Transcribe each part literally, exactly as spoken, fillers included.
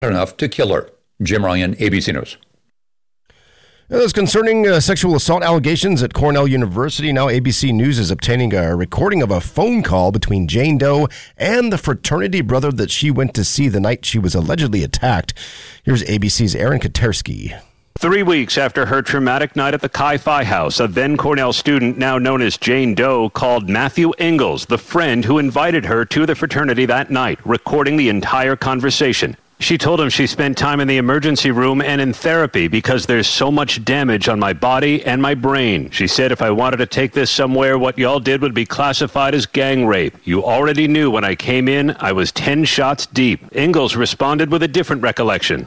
enough to kill her. Jim Ryan, A B C News. That's concerning uh, sexual assault allegations at Cornell University. Now A B C News is obtaining a recording of a phone call between Jane Doe and the fraternity brother that she went to see the night she was allegedly attacked. Here's A B C's Aaron Katersky. Three weeks after her traumatic night at the Chi-Phi House, a then Cornell student, now known as Jane Doe, called Matthew Ingalls, the friend who invited her to the fraternity that night, recording the entire conversation. She told him she spent time in the emergency room and in therapy because there's so much damage on my body and my brain. She said if I wanted to take this somewhere, what y'all did would be classified as gang rape. You already knew when I came in, I was ten shots deep. Ingalls responded with a different recollection.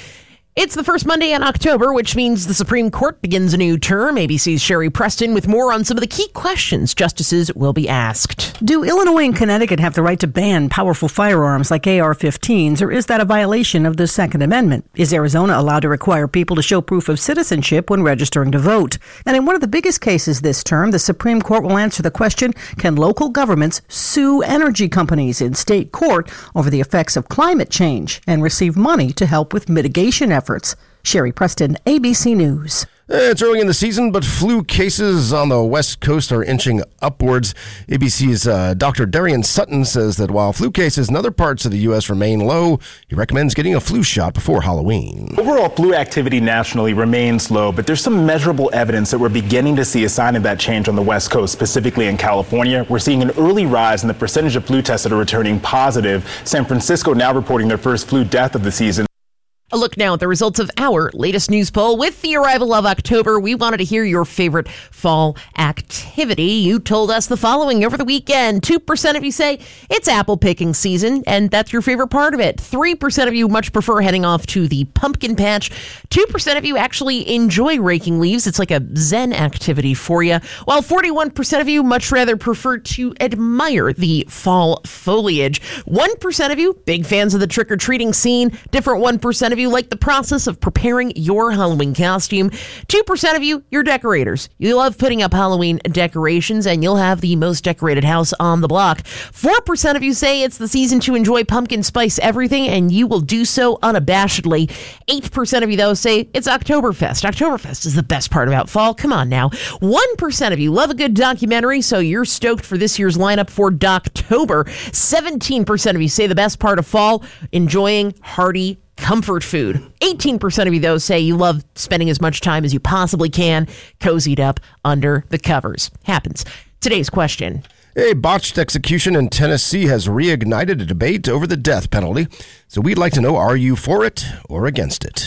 It's the first Monday in October, which means the Supreme Court begins a new term. A B C's Sherry Preston with more on some of the key questions justices will be asked. Do Illinois and Connecticut have the right to ban powerful firearms like A R fifteens, or is that a violation of the Second Amendment? Is Arizona allowed to require people to show proof of citizenship when registering to vote? And in one of the biggest cases this term, the Supreme Court will answer the question, can local governments sue energy companies in state court over the effects of climate change and receive money to help with mitigation efforts? Efforts. Sherry Preston, A B C News. It's early in the season, but flu cases on the West Coast are inching upwards. A B C's uh, Doctor Darian Sutton says that while flu cases in other parts of the U S remain low, he recommends getting a flu shot before Halloween. Overall flu activity nationally remains low, but there's some measurable evidence that we're beginning to see a sign of that change on the West Coast, specifically in California. We're seeing an early rise in the percentage of flu tests that are returning positive. San Francisco now reporting their first flu death of the season. A look now at the results of our latest news poll. With the arrival of October, we wanted to hear your favorite fall activity. You told us the following over the weekend. two percent of you say it's apple picking season, and that's your favorite part of it. three percent of you much prefer heading off to the pumpkin patch. two percent of you actually enjoy raking leaves. It's like a Zen activity for you. While forty-one percent of you much rather prefer to admire the fall foliage. one percent of you, big fans of the trick-or-treating scene. Different one percent of you like the process of preparing your Halloween costume. two percent of you, you're decorators. You love putting up Halloween decorations, and you'll have the most decorated house on the block. four percent of you say it's the season to enjoy pumpkin spice everything, and you will do so unabashedly. eight percent of you, though, say it's Oktoberfest. Oktoberfest is the best part about fall. Come on now. one percent of you love a good documentary, so you're stoked for this year's lineup for Doctober. seventeen percent of you say the best part of fall, enjoying hearty comfort food. eighteen percent of you, though, say you love spending as much time as you possibly can cozied up under the covers. Happens. Today's question. A botched execution in Tennessee has reignited a debate over the death penalty. So we'd like to know, are you for it or against it?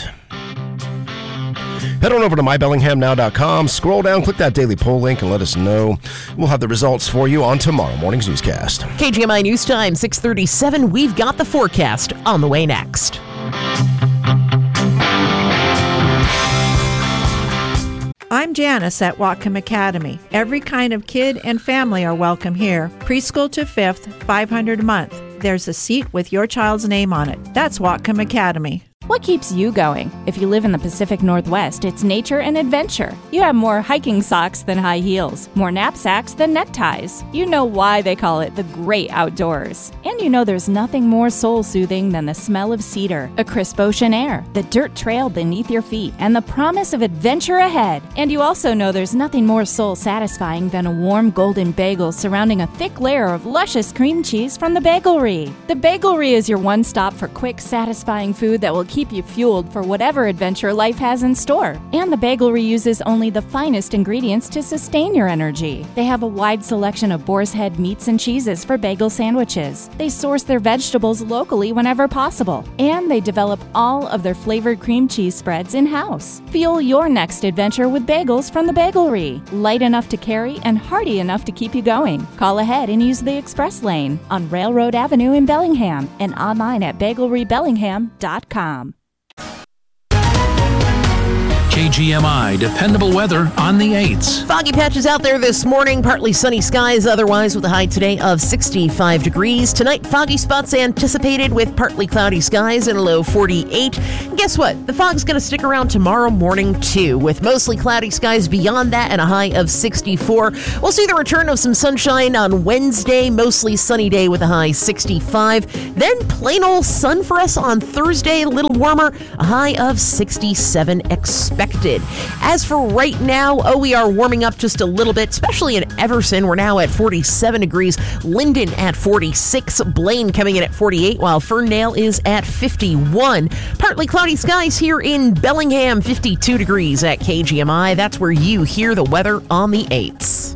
Head on over to my bellingham now dot com, scroll down, click that daily poll link, and let us know. We'll have the results for you on tomorrow morning's newscast. K G M I News Time, six thirty-seven. We've got the forecast on the way next. I'm Janice at Whatcom Academy. Every kind of kid and family are welcome here. Preschool to fifth, five hundred dollars a month. There's a seat with your child's name on it. That's Whatcom Academy. What keeps you going? If you live in the Pacific Northwest, it's nature and adventure. You have more hiking socks than high heels, more knapsacks than neckties. You know why they call it the great outdoors. And you know there's nothing more soul-soothing than the smell of cedar, a crisp ocean air, the dirt trail beneath your feet, and the promise of adventure ahead. And you also know there's nothing more soul-satisfying than a warm golden bagel surrounding a thick layer of luscious cream cheese from the Bagelry. The Bagelry is your one stop for quick, satisfying food that will keep keep you fueled for whatever adventure life has in store. And the Bagelry uses only the finest ingredients to sustain your energy. They have a wide selection of boar's head meats and cheeses for bagel sandwiches. They source their vegetables locally whenever possible. And they develop all of their flavored cream cheese spreads in-house. Fuel your next adventure with bagels from the Bagelry. Light enough to carry and hearty enough to keep you going. Call ahead and use the express lane on Railroad Avenue in Bellingham and online at bagelry bellingham dot com. K G M I dependable weather on the eights. Foggy patches out there this morning, partly sunny skies otherwise with a high today of sixty-five degrees. Tonight, foggy spots anticipated with partly cloudy skies and a low forty-eight. And guess what? The fog's going to stick around tomorrow morning too, with mostly cloudy skies beyond that and a high of sixty-four. We'll see the return of some sunshine on Wednesday, mostly sunny day with a high sixty-five. Then plain old sun for us on Thursday, a little warmer, a high of sixty-seven expected. As for right now, oh, we are warming up just a little bit, especially in Everson. We're now at forty-seven degrees. Linden at forty-six. Blaine coming in at forty-eight, while Ferndale is at fifty-one. Partly cloudy skies here in Bellingham, fifty-two degrees at K G M I. That's where you hear the weather on the eights.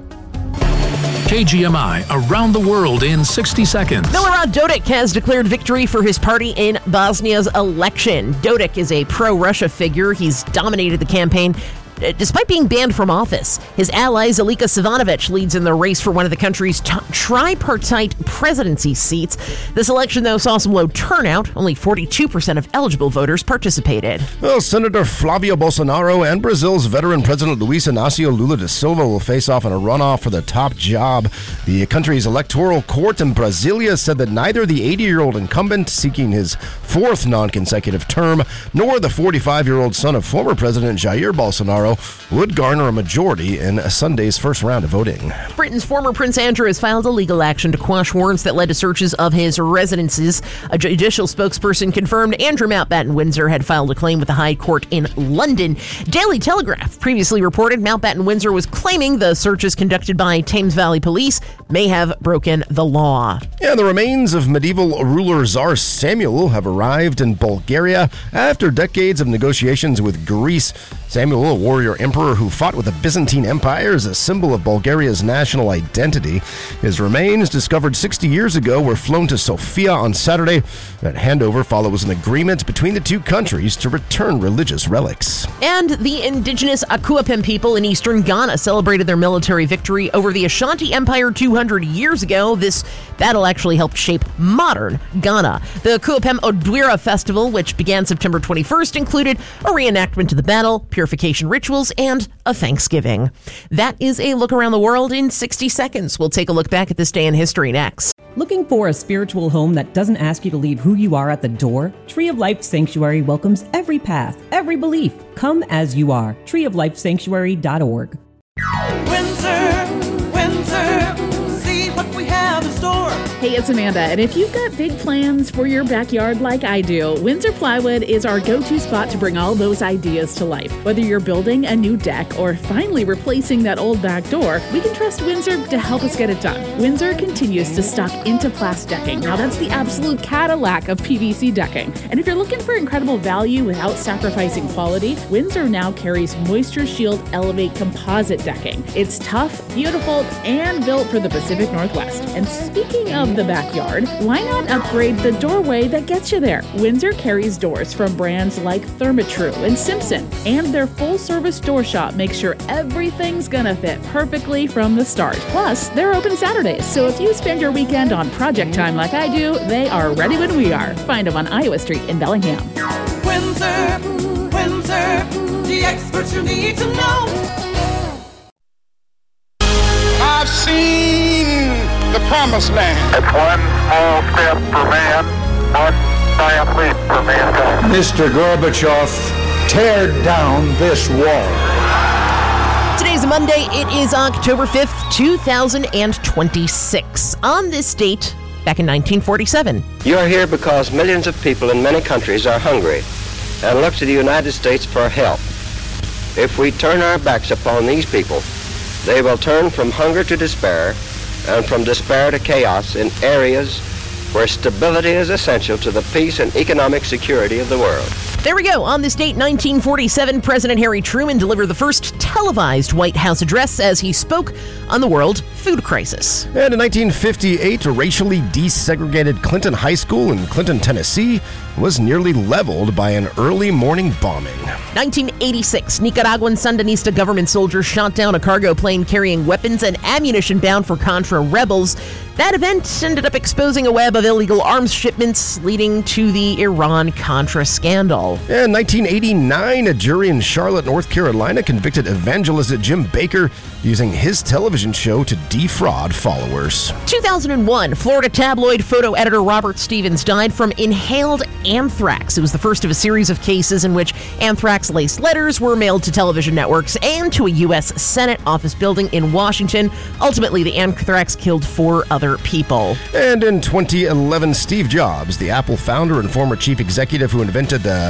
K G M I around the world in sixty seconds. Milorad Dodik has declared victory for his party in Bosnia's election. Dodik is a pro-Russia figure. He's dominated the campaign despite being banned from office. His ally, Zalika Savanovic, leads in the race for one of the country's t- tripartite presidency seats. This election, though, saw some low turnout. Only forty-two percent of eligible voters participated. Well, Senator Flavio Bolsonaro and Brazil's veteran President Luiz Inácio Lula da Silva will face off in a runoff for the top job. The country's electoral court in Brasilia said that neither the eighty-year-old incumbent seeking his fourth non-consecutive term nor the forty-five-year-old son of former President Jair Bolsonaro would garner a majority in Sunday's first round of voting. Britain's former Prince Andrew has filed a legal action to quash warrants that led to searches of his residences. A judicial spokesperson confirmed Andrew Mountbatten Windsor had filed a claim with the High Court in London. Daily Telegraph previously reported Mountbatten Windsor was claiming the searches conducted by Thames Valley Police may have broken the law. Yeah, the remains of medieval ruler Tsar Samuel have arrived in Bulgaria after decades of negotiations with Greece. Samuel, a warrior emperor who fought with the Byzantine Empire, is a symbol of Bulgaria's national identity. His remains, discovered sixty years ago, were flown to Sofia on Saturday. That handover follows an agreement between the two countries to return religious relics. And the indigenous Akuapem people in eastern Ghana celebrated their military victory over the Ashanti Empire two hundred years ago. This battle actually helped shape modern Ghana. The Akuapem Odwira Festival, which began September twenty-first, included a reenactment of the battle, purification rituals, and a Thanksgiving. That is a look around the world in sixty seconds. We'll take a look back at this day in history next. Looking for a spiritual home that doesn't ask you to leave who you are at the door? Tree of Life Sanctuary welcomes every path, every belief. Come as you are. tree of life sanctuary dot org. Windsor, Windsor, see what we have in store. Hey, it's Amanda, and if you've got big plans for your backyard like I do, Windsor Plywood is our go-to spot to bring all those ideas to life. Whether you're building a new deck or finally replacing that old back door, we can trust Windsor to help us get it done. Windsor continues to stock Intaplas decking. Now, that's the absolute Cadillac of P V C decking. And if you're looking for incredible value without sacrificing quality, Windsor now carries Moisture Shield Elevate composite decking. It's tough, beautiful, and built for the Pacific Northwest. And speaking of the backyard, why not upgrade the doorway that gets you there? Windsor carries doors from brands like Therma-Tru and Simpson, and their full-service door shop makes sure everything's gonna fit perfectly from the start. Plus, they're open Saturdays, so if you spend your weekend on project time like I do, they are ready when we are. Find them on Iowa Street in Bellingham. Windsor, Windsor, the experts you need to know. I've seen the promised land. It's one small step for man, one giant leap for mankind. Mister Gorbachev, tear down this wall. Today's Monday. It is October fifth, two thousand twenty-six. On this date, back in nineteen forty-seven. You're here because millions of people in many countries are hungry and look to the United States for help. If we turn our backs upon these people, they will turn from hunger to despair and from despair to chaos in areas where stability is essential to the peace and economic security of the world. There we go. On this date, nineteen forty-seven, President Harry Truman delivered the first televised White House address as he spoke on the world food crisis. And in nineteen fifty-eight, a racially desegregated Clinton High School in Clinton, Tennessee was nearly leveled by an early morning bombing. nineteen eighty-six, Nicaraguan Sandinista government soldiers shot down a cargo plane carrying weapons and ammunition bound for Contra rebels. That event ended up exposing a web of illegal arms shipments leading to the Iran-Contra scandal. In nineteen eighty-nine, a jury in Charlotte, North Carolina convicted evangelist Jim Baker using his television show to defraud followers. two thousand one, Florida tabloid photo editor Robert Stevens died from inhaled anthrax. It was the first of a series of cases in which anthrax-laced letters were mailed to television networks and to a U S Senate office building in Washington. Ultimately, the anthrax killed four other people. And in twenty eleven, Steve Jobs, the Apple founder and former chief executive who invented the